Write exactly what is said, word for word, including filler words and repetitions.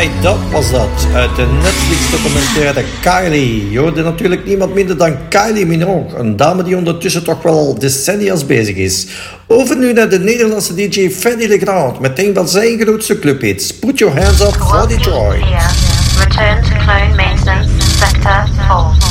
Ai, dat was dat. Uit de Netflix-documentaire Kylie. Je hoorde natuurlijk niemand minder dan Kylie Minogue. Een dame die ondertussen toch wel decennia's bezig is. Over nu naar de Nederlandse D J Freddy Legrand. Met een van zijn grootste clubhits. Put Your Hands Up for Detroit. Return to clone maintenance, sector four.